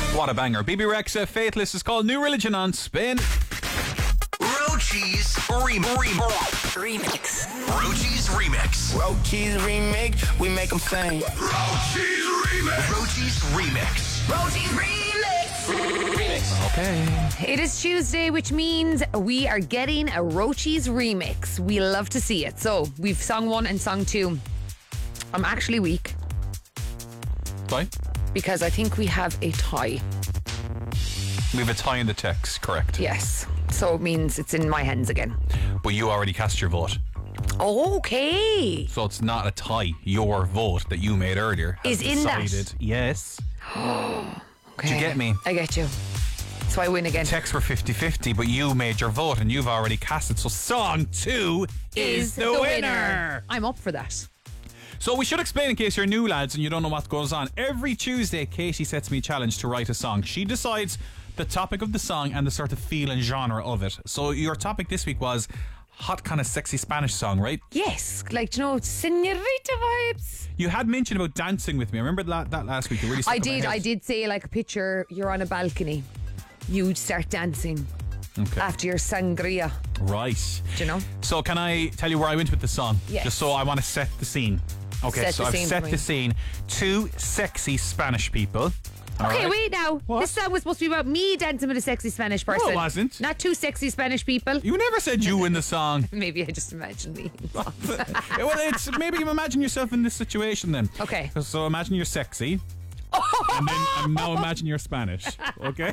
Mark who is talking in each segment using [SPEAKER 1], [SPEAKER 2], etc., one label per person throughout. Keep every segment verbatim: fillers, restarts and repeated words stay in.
[SPEAKER 1] What a banger. B B Rexa, Faithless is called New Religion on Spin.
[SPEAKER 2] Rochi's Rem- Rem- Remix. Rochi's Remix.
[SPEAKER 3] Rochi's Remix, we make them sing.
[SPEAKER 2] Rochi's Remix. Rochi's Remix. Rochi's Remix. Remix.
[SPEAKER 1] Okay.
[SPEAKER 4] It is Tuesday, which means we are getting a Rochi's Remix. We love to see it. So we've sung one and sung two. I'm actually weak
[SPEAKER 1] Bye.
[SPEAKER 4] because I think we have a tie.
[SPEAKER 1] We have a tie in the text, correct?
[SPEAKER 4] Yes. So it means it's in my hands again.
[SPEAKER 1] But you already cast your vote.
[SPEAKER 4] Okay.
[SPEAKER 1] So it's not a tie. Your vote that you made earlier has
[SPEAKER 4] Is in that.
[SPEAKER 1] decided. Yes.
[SPEAKER 4] Okay.
[SPEAKER 1] Did you get me?
[SPEAKER 4] I get you. So I win again.
[SPEAKER 1] Texts were fifty-fifty, but you made your vote and you've already cast it. So song two is, the, winner.
[SPEAKER 4] I'm up for that.
[SPEAKER 1] So we should explain in case you're new, lads, and you don't know what goes on. Every Tuesday, Katie sets me a challenge to write a song. She decides the topic of the song and the sort of feel and genre of it. So your topic this week was hot kind of sexy Spanish song, right?
[SPEAKER 4] Yes. Like, you know, señorita vibes.
[SPEAKER 1] You had mentioned about dancing with me. I remember that, that last week. You really stuck
[SPEAKER 4] I
[SPEAKER 1] in my
[SPEAKER 4] did.
[SPEAKER 1] head.
[SPEAKER 4] I did say, like, a picture, you're on a balcony. You'd start dancing
[SPEAKER 1] Okay.
[SPEAKER 4] after your sangria.
[SPEAKER 1] Right.
[SPEAKER 4] Do you know?
[SPEAKER 1] So can I tell you where I went with the song?
[SPEAKER 4] Yes.
[SPEAKER 1] Just so I want to set the scene. Okay,
[SPEAKER 4] Set
[SPEAKER 1] so
[SPEAKER 4] the
[SPEAKER 1] I've
[SPEAKER 4] scene
[SPEAKER 1] set
[SPEAKER 4] for me.
[SPEAKER 1] the scene. Two sexy Spanish people. All
[SPEAKER 4] Okay,
[SPEAKER 1] right?
[SPEAKER 4] wait now.
[SPEAKER 1] What?
[SPEAKER 4] This song was supposed to be about me dancing with a sexy Spanish person.
[SPEAKER 1] it wasn't.
[SPEAKER 4] Not two sexy Spanish people.
[SPEAKER 1] You never said you in the song.
[SPEAKER 4] Maybe I just imagined me.
[SPEAKER 1] Well, it's maybe you imagine yourself in this situation then.
[SPEAKER 4] Okay.
[SPEAKER 1] So imagine you're sexy. And then and now imagine you're Spanish. Okay?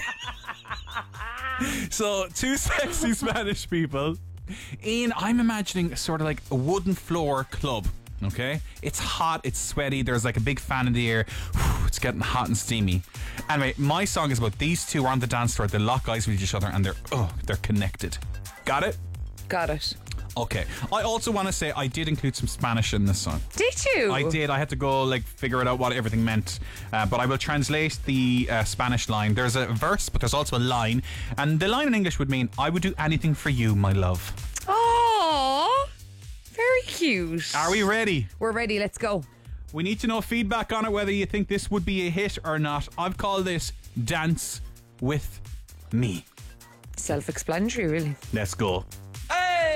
[SPEAKER 1] So two sexy Spanish people. In I'm imagining sort of like a wooden floor club. Okay? It's hot, it's sweaty, there's like a big fan in the air. It's getting hot and steamy. Anyway, my song is about these two are on the dance floor, they lock eyes with each other and they're oh, they're connected. Got it?
[SPEAKER 4] Got it.
[SPEAKER 1] Okay. I also want to say I did include some Spanish in this song.
[SPEAKER 4] Did you?
[SPEAKER 1] I did. I had to go like figure it out what everything meant. Uh, but I will translate the uh, Spanish line. There's a verse, but there's also a line. And the line in English would mean, I would do anything for you, my love.
[SPEAKER 4] Oh, very cute.
[SPEAKER 1] Are we ready?
[SPEAKER 4] We're ready. Let's go.
[SPEAKER 1] We need to know feedback on it, whether you think this would be a hit or not. I've called this Dance With Me.
[SPEAKER 4] Self-explanatory, really.
[SPEAKER 1] Let's go.